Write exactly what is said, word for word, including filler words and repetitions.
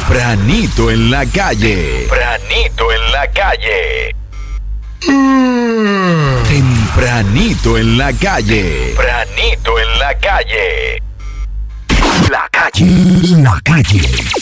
Tempranito en la calle. Tempranito en la calle. Tempranito en la calle. Tempranito en la calle. La calle. La calle.